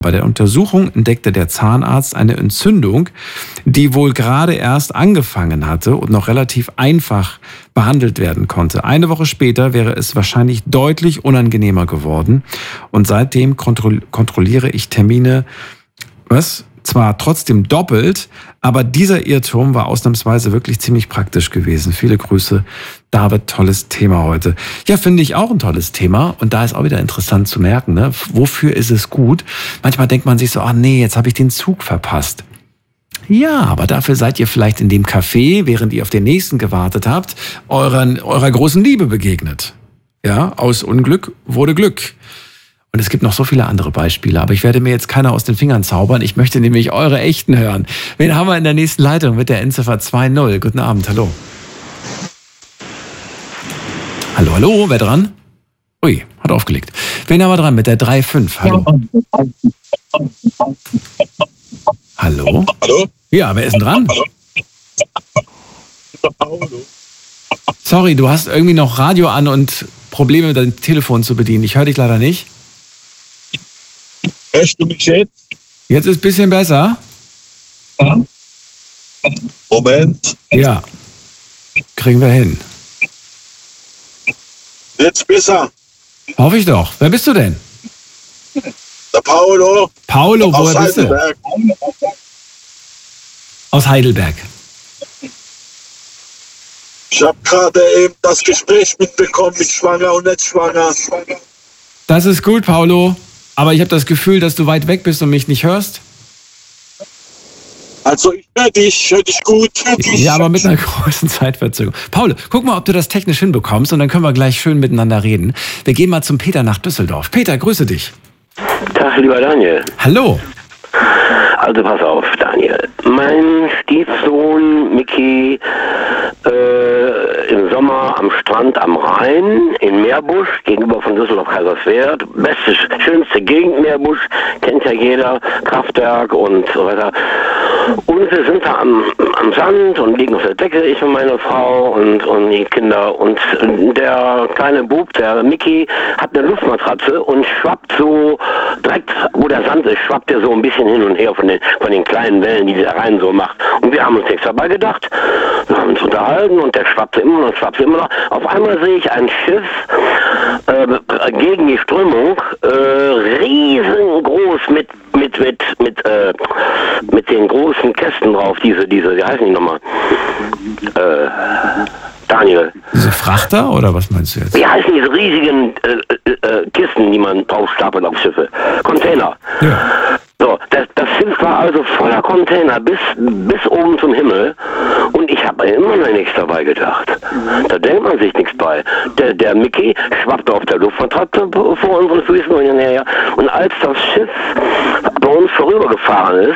Bei der Untersuchung entdeckte der Zahnarzt eine Entzündung, die wohl gerade erst angefangen hatte und noch relativ einfach behandelt werden konnte. Eine Woche später wäre es wahrscheinlich deutlich unangenehmer geworden. Und seitdem kontrolliere ich Termine, zwar trotzdem doppelt, aber dieser Irrtum war ausnahmsweise wirklich ziemlich praktisch gewesen. Viele Grüße, David, tolles Thema heute. Ja, finde ich auch ein tolles Thema und da ist auch wieder interessant zu merken, ne? Wofür ist es gut? Manchmal denkt man sich so, jetzt habe ich den Zug verpasst. Ja, aber dafür seid ihr vielleicht in dem Café, während ihr auf den nächsten gewartet habt, eurer großen Liebe begegnet. Ja, aus Unglück wurde Glück. Und es gibt noch so viele andere Beispiele, aber ich werde mir jetzt keiner aus den Fingern zaubern. Ich möchte nämlich eure echten hören. Wen haben wir in der nächsten Leitung mit der Endziffer 2.0? Guten Abend, hallo. Hallo, wer dran? Ui, hat aufgelegt. Wen haben wir dran mit der 3.5? Hallo. Hallo? Hallo? Ja, wer ist denn dran? Hallo. Sorry, du hast irgendwie noch Radio an und Probleme mit deinem Telefon zu bedienen. Ich höre dich leider nicht. Hörst du mich jetzt? Jetzt ist ein bisschen besser. Moment. Ja, kriegen wir hin. Jetzt besser. Hoffe ich doch. Wer bist du denn? Der Paolo. Paolo, Aus woher bist du? Heidelberg. Aus Heidelberg. Ich habe gerade eben das Gespräch mitbekommen mit schwanger und nicht schwanger. Das ist gut, Paolo. Aber ich habe das Gefühl, dass du weit weg bist und mich nicht hörst. Also ich höre dich gut. Ja, aber mit einer großen Zeitverzögerung. Paolo, guck mal, ob du das technisch hinbekommst und dann können wir gleich schön miteinander reden. Wir gehen mal zum Peter nach Düsseldorf. Peter, grüße dich. Tag, lieber Daniel. Hallo. Also pass auf, Daniel. Mein Stiefsohn Micky im Sommer am Strand am Rhein in Meerbusch, gegenüber von Düsseldorf-Kaiserswerth. Beste, schönste Gegend Meerbusch, kennt ja jeder, Kraftwerk und so weiter. Und wir sind da am Sand und liegen auf der Decke, ich und meine Frau und die Kinder. Und der kleine Bub, der Micky, hat eine Luftmatratze und schwappt so direkt, wo der Sand ist, schwappt er so ein bisschen hin und her von den kleinen Wellen, die der Rhein so macht. Und wir haben uns nichts dabei gedacht. Wir haben uns unterhalten und der schwappte immer noch, schwappte immer noch. Auf einmal sehe ich ein Schiff gegen die Strömung, riesengroß mit den großen Kästen drauf, diese, wie heißen die nochmal? Daniel. Diese Frachter oder was meinst du jetzt? Wie heißen diese riesigen Kisten, die man drauf stapelt auf Schiffe? Container. Ja. So, das Schiff war also voller Container bis oben zum Himmel und ich habe immer noch nichts dabei gedacht. Da denkt man sich nichts bei. Der Micky schwappte auf der Luftmatratze vor unseren Füßen und hinterher. Und als das Schiff bei uns vorübergefahren ist,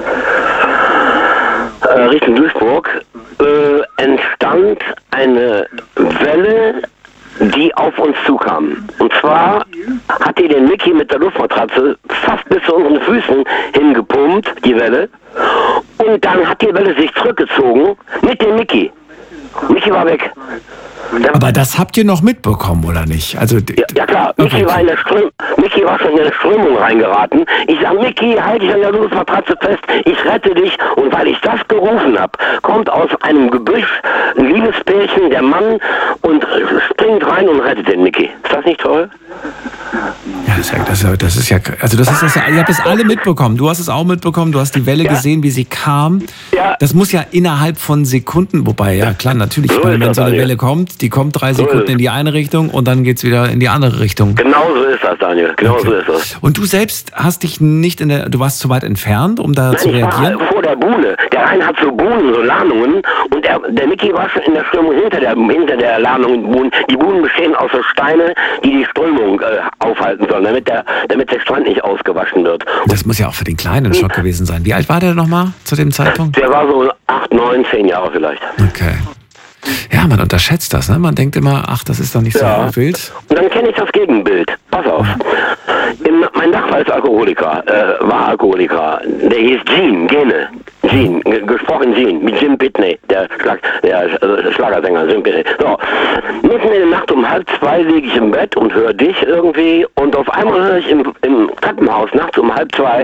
Richtung Duisburg, entstand eine Welle, die auf uns zukam. Und zwar hat die den Micky mit der Luftmatratze fast bis zu unseren Füßen hingepumpt, die Welle. Und dann hat die Welle sich zurückgezogen mit dem Micky. Micky war weg. Aber das habt ihr noch mitbekommen, oder nicht? Also, ja klar, Micky okay. Micky war schon in eine Strömung reingeraten. Ich sag, Micky, halt dich an der Luftmatratze fest, ich rette dich. Und weil ich das gerufen habe, kommt aus einem Gebüsch ein Liebespärchen, der Mann, und springt rein und rettet den Micky. Ist das nicht toll? Ja, das ist ja, ihr habt es alle mitbekommen. Du hast es auch mitbekommen, du hast die Welle gesehen, wie sie kam. Ja. Das muss ja innerhalb von Sekunden, wobei, ja klar, natürlich, So wenn ist so eine das, Welle kommt, die kommt 3 Sekunden in die eine Richtung und dann geht's wieder in die andere Richtung. Genau so ist das, Daniel. Genau so ist das. Und du selbst hast dich nicht du warst zu weit entfernt, um da zu Ich reagieren? war vor der Buhne. Der Rhein hat so Buhnen, so Lahnungen. Und der Micky war schon in der Strömung hinter der Lahnung. Die Buhnen bestehen aus so Steine, die Strömung aufhalten sollen, damit der Strand nicht ausgewaschen wird. Das muss ja auch für den Kleinen ein Schock gewesen sein. Wie alt war der nochmal zu dem Zeitpunkt? Der war so 8, 9, 10 Jahre vielleicht. Okay. Ja, man unterschätzt das, ne? Man denkt immer, ach, das ist doch nicht so wild. Und dann kenne ich das Gegenbild. Pass auf. Mein Nachbar ist Alkoholiker, war Alkoholiker. Der hieß Gene, gesprochen Gene, mit Jim Pitney, der Schlagersänger Jim Pitney. So, mitten in der Nacht um 1:30 liege ich im Bett und höre dich irgendwie und auf einmal höre ich im Treppenhaus nachts um 1:30